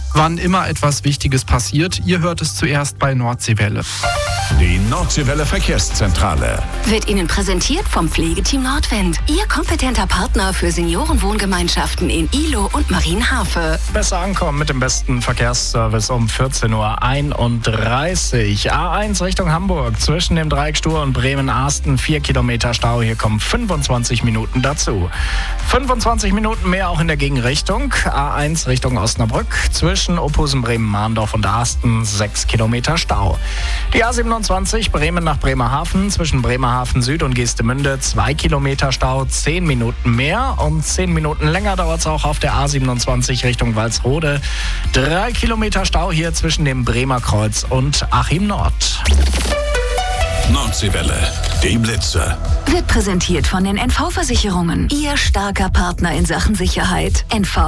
Wann immer etwas Wichtiges passiert, ihr hört es zuerst bei Nordseewelle. Die Nordseewelle Verkehrszentrale wird Ihnen präsentiert vom Pflegeteam Nordwind. Ihr kompetenter Partner für Seniorenwohngemeinschaften in Ihlow und Marienhafe. Besser ankommen mit dem besten Verkehrsservice um 14.31 Uhr. A1 Richtung Hamburg zwischen dem Dreieck Stur und Bremen-Arsten 4 Kilometer Stau. Hier kommen 25 Minuten dazu. 25 Minuten mehr auch in der Gegenrichtung. A1 Richtung Osnabrück zwischen Ophusen, Bremen-Mahndorf und Arsten 6 Kilometer Stau. Die A27 Bremen nach Bremerhaven zwischen Bremerhaven Süd und Geestemünde 2 Kilometer Stau, 10 Minuten mehr und 10 Minuten länger dauert es auch auf der A27 Richtung Walsrode. 3 Kilometer Stau hier zwischen dem Bremer Kreuz und Achim Nord. Nordseewelle, die Blitze. Wird präsentiert von den NV-Versicherungen. Ihr starker Partner in Sachen Sicherheit.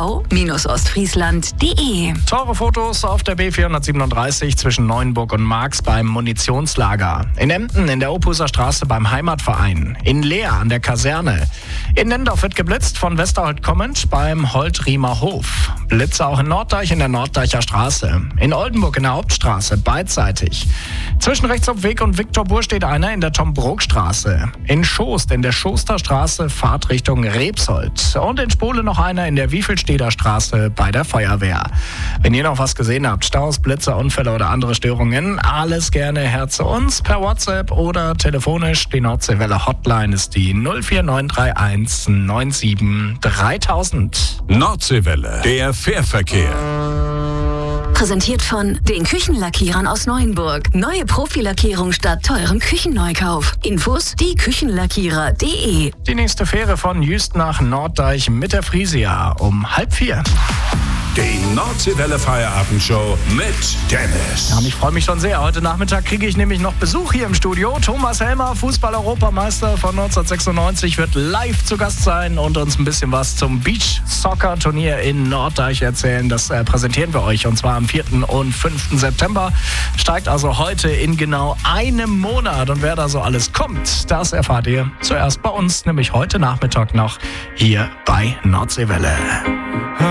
nv-ostfriesland.de. Teure Fotos auf der B437 zwischen Neuenburg und Marx beim Munitionslager. In Emden in der Ophuser Straße beim Heimatverein. In Leer an der Kaserne. In Nendorf wird geblitzt von Westerholt kommend beim Holtriemer Hof. Blitze auch in Norddeich in der Norddeicher Straße. In Oldenburg in der Hauptstraße beidseitig. Zwischen Rechtsopweg und Viktorburg steht einer in der Tom-Brok-Straße. In Schost in der Schosterstraße Fahrtrichtung Rebsold. Und in Spole noch einer in der Wiefelsteder Straße bei der Feuerwehr. Wenn ihr noch was gesehen habt, Staus, Blitze, Unfälle oder andere Störungen, alles gerne her zu uns per WhatsApp oder telefonisch. Die Nordseewelle Hotline ist die 04931 97 3000. Nordseewelle, der Fährverkehr. Präsentiert von den Küchenlackierern aus Neuenburg. Neue Profilackierung statt teurem Küchenneukauf. Infos dieküchenlackierer.de. Die nächste Fähre von Jüst nach Norddeich mit der Frisia um 3:30. Die Nordseewelle Feierabendshow mit Dennis. Ja, ich freue mich schon sehr. Heute Nachmittag kriege ich nämlich noch Besuch hier im Studio. Thomas Helmer, Fußball-Europameister von 1996, wird live zu Gast sein und uns ein bisschen was zum Beach-Soccer-Turnier in Norddeich erzählen. Das präsentieren wir euch und zwar am 4. und 5. September. Steigt also heute in genau einem Monat. Und wer da so alles kommt, das erfahrt ihr zuerst bei uns, nämlich heute Nachmittag noch hier bei Nordseewelle.